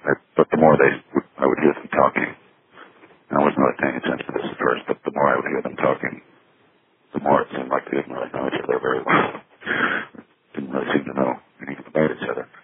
But the more I would hear them talking. I wasn't really paying attention to this at first, but the more I would hear them talking, the more it seemed like they didn't really know each other very well. Didn't really seem to know anything about each other.